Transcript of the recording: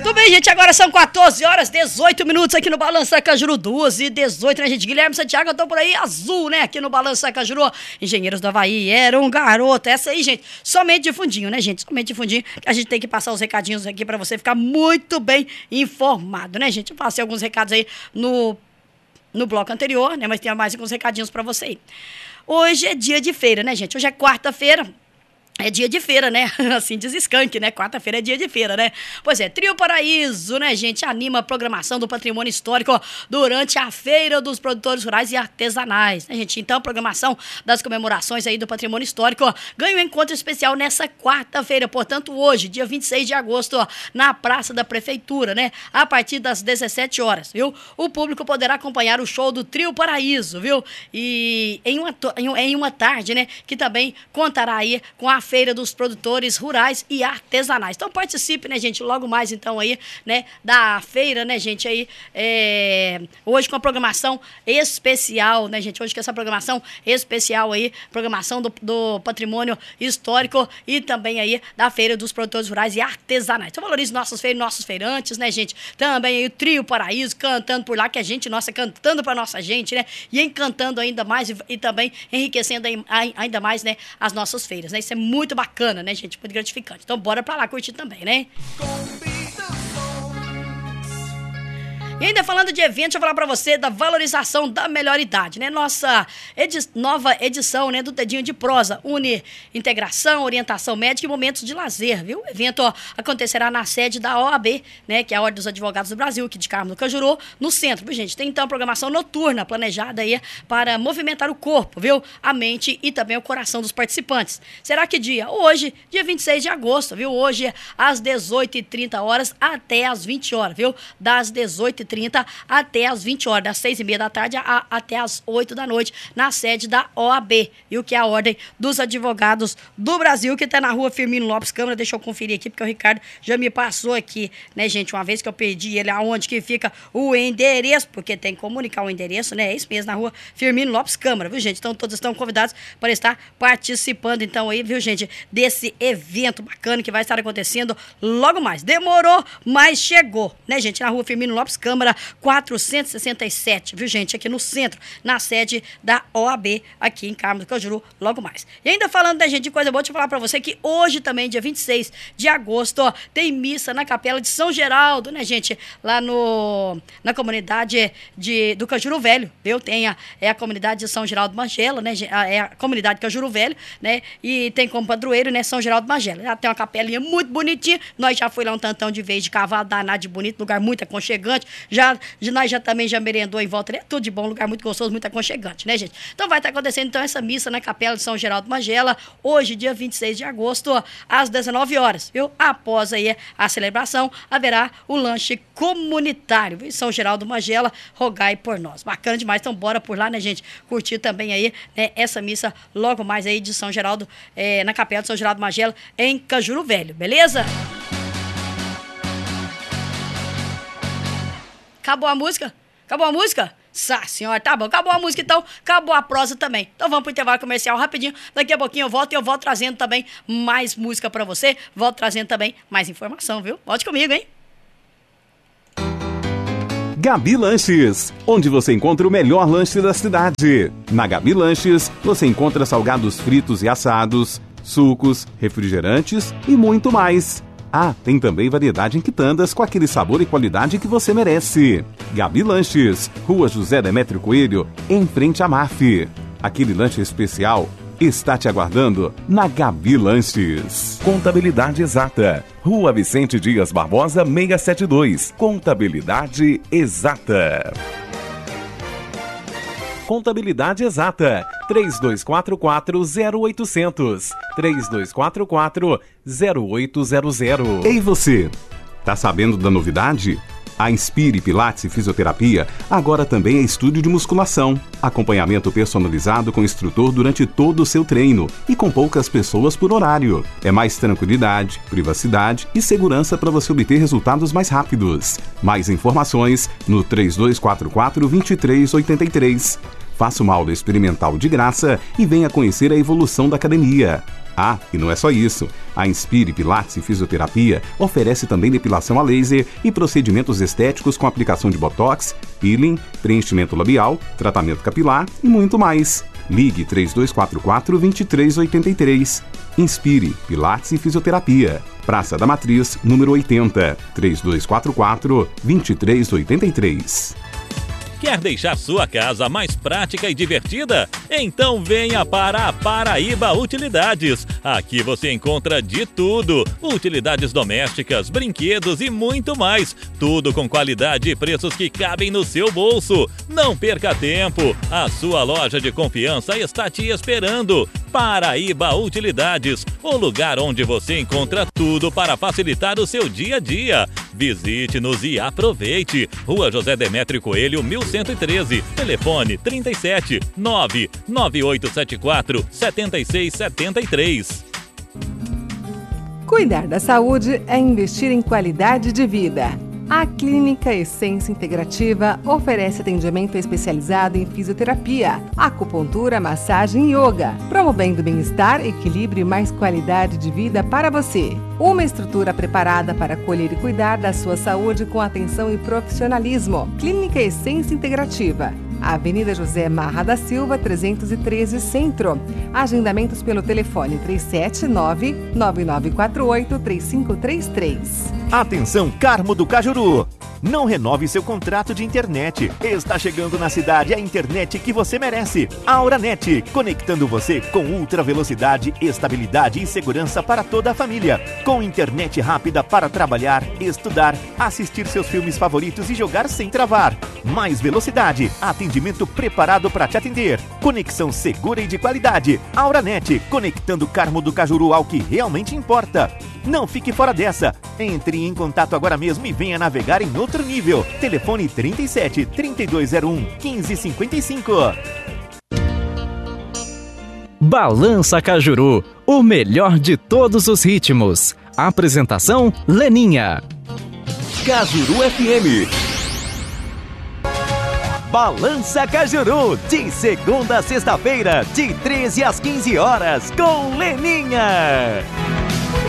Tudo bem, gente? Agora são 14 horas, 18 minutos aqui no Balança Cajuru, 2h18, né, gente? Guilherme Santiago, eu tô por aí azul, né? Aqui no Balança Cajuru. Engenheiros do Havaí, era um garoto. Essa aí, gente, somente de fundinho, né, gente? Somente de fundinho, que a gente tem que passar os recadinhos aqui pra você ficar muito bem informado, né, gente? Eu passei alguns recados aí no bloco anterior, né? Mas tem mais alguns recadinhos pra você aí. Hoje é dia de feira, né, gente? Hoje é quarta-feira. É dia de feira, né? Assim diz Skank, né? Quarta-feira é dia de feira, né? Pois é, Trio Paraíso, né, gente? Anima a programação do patrimônio histórico durante a Feira dos Produtores Rurais e Artesanais, né, gente? Então, a programação das comemorações aí do patrimônio histórico ganha um encontro especial nessa quarta-feira, portanto, hoje, dia 26 de agosto, na Praça da Prefeitura, né? A partir das 17 horas, viu? O público poderá acompanhar o show do Trio Paraíso, viu? E em uma tarde, né, que também contará aí com a Feira dos Produtores Rurais e Artesanais. Então participe, né, gente, logo mais então aí, né, da feira, né, gente, aí, hoje com a programação especial, né, gente, hoje com essa programação especial aí, programação do patrimônio histórico e também aí da Feira dos Produtores Rurais e Artesanais. Então valorize nossos feirantes, né, gente, também aí o Trio Paraíso cantando por lá, que a gente, nossa, cantando pra nossa gente, né, e encantando ainda mais e também enriquecendo ainda mais, né, as nossas feiras, né, isso é muito bacana, né, gente? Muito gratificante. Então, bora pra lá curtir também, né? E ainda falando de evento, deixa eu falar pra você da valorização da melhor idade, né? Nossa nova edição, né, do Dedinho de Prosa, une integração, orientação médica e momentos de lazer, viu? O evento acontecerá na sede da OAB, né, que é a Ordem dos Advogados do Brasil, aqui de Carmo do Cajuru, no centro, viu, gente? Tem, então, programação noturna planejada aí para movimentar o corpo, viu? A mente e também o coração dos participantes. Será que dia? Hoje, dia 26 de agosto, viu? Hoje, às 18h30 até às 20 horas, viu? Das 18h30 até às 20 horas, das 6h30 da tarde até às 8 da noite, na sede da OAB, viu? Que é a Ordem dos Advogados do Brasil, que está na rua Firmino Lopes Câmara. Deixa eu conferir aqui, porque o Ricardo já me passou aqui, né, gente? Uma vez que eu pedi ele aonde que fica o endereço, porque tem que comunicar o endereço, né? É isso mesmo, na rua Firmino Lopes Câmara, viu, gente? Então, todos estão convidados para estar participando, então, aí, viu, gente? Desse evento bacana que vai estar acontecendo logo mais. Demorou, mas chegou, né, gente? Na rua Firmino Lopes Câmara, 467, viu, gente? Aqui no centro, na sede da OAB, aqui em Carmo do Cajuru, logo mais. E ainda falando, né, gente, de coisa boa, deixa eu falar pra você que hoje também, dia 26 de agosto, ó, tem missa na Capela de São Geraldo, né, gente? Lá na comunidade do Cajuru Velho, viu? Tem a comunidade de São Geraldo Magela, né? É a comunidade Cajuru Velho, né? E tem como padroeiro, né, São Geraldo Magela. Já tem uma capelinha muito bonitinha. Nós já foi lá um tantão de vez de cavalo, danado de bonito, lugar muito aconchegante. Nós também já merendou em volta, né? Tudo de bom, lugar muito gostoso, muito aconchegante, né, gente? Então vai estar acontecendo então essa missa na Capela de São Geraldo Magela, hoje, dia 26 de agosto, às 19 horas, viu? Após aí a celebração, haverá o lanche comunitário, viu? São Geraldo Magela, rogai por nós. Bacana demais, então bora por lá, né, gente? Curtir também aí, né, essa missa logo mais aí de São Geraldo, na Capela de São Geraldo Magela, em Cajuru Velho, beleza? Acabou a música? Acabou a música? Senhora, tá bom. Acabou a música, então. Acabou a prosa também. Então vamos pro intervalo comercial rapidinho. Daqui a pouquinho eu volto e eu volto trazendo também mais música pra você. Volto trazendo também mais informação, viu? Volte comigo, hein? Gabi Lanches, onde você encontra o melhor lanche da cidade. Na Gabi Lanches, você encontra salgados fritos e assados, sucos, refrigerantes e muito mais. Ah, tem também variedade em quitandas com aquele sabor e qualidade que você merece. Gabi Lanches, Rua José Demétrio Coelho, em frente à MAF. Aquele lanche especial está te aguardando na Gabi Lanches. Contabilidade Exata, Rua Vicente Dias Barbosa, 672. Contabilidade Exata. Contabilidade Exata, 3244-0800, 3244-0800. Ei você, tá sabendo da novidade? A Inspire Pilates e Fisioterapia agora também é estúdio de musculação. Acompanhamento personalizado com instrutor durante todo o seu treino e com poucas pessoas por horário. É mais tranquilidade, privacidade e segurança para você obter resultados mais rápidos. Mais informações no 3244-2383. Faça uma aula experimental de graça e venha conhecer a evolução da academia. Ah, e não é só isso. A Inspire Pilates e Fisioterapia oferece também depilação a laser e procedimentos estéticos com aplicação de botox, peeling, preenchimento labial, tratamento capilar e muito mais. Ligue 3244-2383. Inspire Pilates e Fisioterapia. Praça da Matriz, número 80, 3244-2383. Quer deixar sua casa mais prática e divertida? Então venha para a Paraíba Utilidades. Aqui você encontra de tudo: utilidades domésticas, brinquedos e muito mais. Tudo com qualidade e preços que cabem no seu bolso. Não perca tempo. A sua loja de confiança está te esperando. Paraíba Utilidades, o lugar onde você encontra tudo para facilitar o seu dia a dia. Visite-nos e aproveite. Rua José Demétrio Coelho, 1113. Telefone 37 99874 7673. Cuidar da saúde é investir em qualidade de vida. A Clínica Essência Integrativa oferece atendimento especializado em fisioterapia, acupuntura, massagem e yoga, promovendo bem-estar, equilíbrio e mais qualidade de vida para você. Uma estrutura preparada para acolher e cuidar da sua saúde com atenção e profissionalismo. Clínica Essência Integrativa. Avenida José Marra da Silva, 313 Centro. Agendamentos pelo telefone 379-9948-3533. Atenção, Carmo do Cajuru! Não renove seu contrato de internet. Está chegando na cidade a internet que você merece. Auranet, conectando você com ultra velocidade, estabilidade e segurança para toda a família. Com internet rápida para trabalhar, estudar, assistir seus filmes favoritos e jogar sem travar. Mais velocidade, atendimento preparado para te atender. Conexão segura e de qualidade. Auranet, conectando Carmo do Cajuru ao que realmente importa. Não fique fora dessa. Entre em contato agora mesmo e venha navegar em outro nível. Telefone 37 3201 1555. Balança Cajuru, o melhor de todos os ritmos. Apresentação Leninha. Cajuru FM. Balança Cajuru, de segunda a sexta-feira, de 13 às 15 horas, com Leninha.